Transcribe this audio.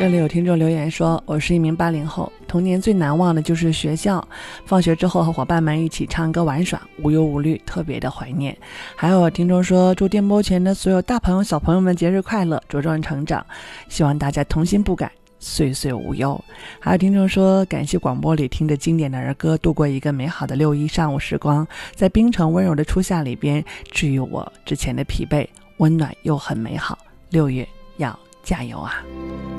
这里有听众留言说，我是一名80后，童年最难忘的就是学校，放学之后和伙伴们一起唱歌玩耍，无忧无虑，特别的怀念。还有听众说，祝电波前的所有大朋友小朋友们节日快乐，茁壮成长，希望大家童心不改，岁岁无忧。还有听众说，感谢广播里听着经典的儿歌度过一个美好的6·1上午时光，在冰城温柔的初夏里边治愈我之前的疲惫，温暖又很美好。6月要加油啊！